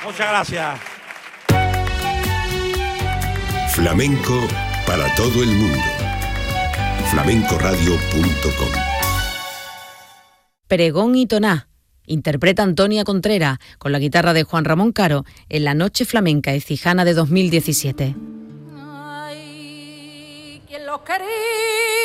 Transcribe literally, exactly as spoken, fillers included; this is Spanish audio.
Muchas gracias. Flamenco para todo el mundo. flamenco radio punto com. Pregón y Toná. Interpreta Antonia Contreras con la guitarra de Juan Ramón Caro en la Noche Flamenca Écijana de dos mil diecisiete. Ay, ¿quién los quería?